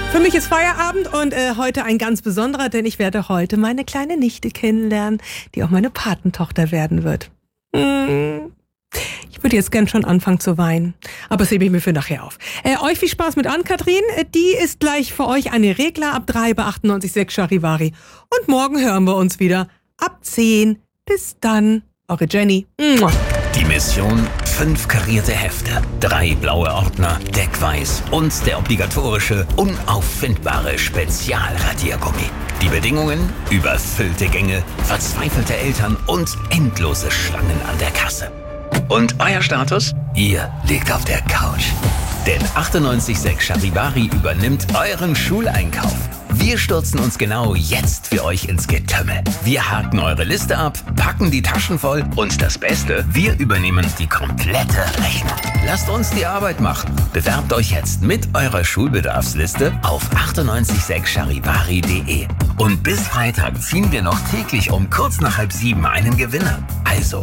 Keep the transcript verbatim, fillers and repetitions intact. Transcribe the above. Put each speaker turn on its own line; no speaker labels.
Für mich ist Feierabend und äh, heute ein ganz besonderer, denn ich werde heute meine kleine Nichte kennenlernen, die auch meine Patentochter werden wird. Hm. Ich würde jetzt gern schon anfangen zu weinen, aber das hebe ich mir für nachher auf. Äh, euch viel Spaß mit Ann-Kathrin, die ist gleich für euch eine Regler ab drei bei achtundneunzig Komma sechs Charivari. Und morgen hören wir uns wieder ab zehn. Bis dann, eure Jenny. Mua.
Die Mission: fünf karierte Hefte, drei blaue Ordner, Deckweiß und der obligatorische, unauffindbare Spezialradiergummi. Die Bedingungen: überfüllte Gänge, verzweifelte Eltern und endlose Schlangen an der Kasse. Und euer Status? Ihr liegt auf der Couch. Denn achtundneunzig Komma sechs Charivari übernimmt euren Schuleinkauf. Wir stürzen uns genau jetzt für euch ins Getümmel. Wir haken eure Liste ab, packen die Taschen voll und das Beste, wir übernehmen die komplette Rechnung. Lasst uns die Arbeit machen. Bewerbt euch jetzt mit eurer Schulbedarfsliste auf achtundneunzig Komma sechs charivari punkt de. Und bis Freitag ziehen wir noch täglich um kurz nach halb sieben einen Gewinner. Also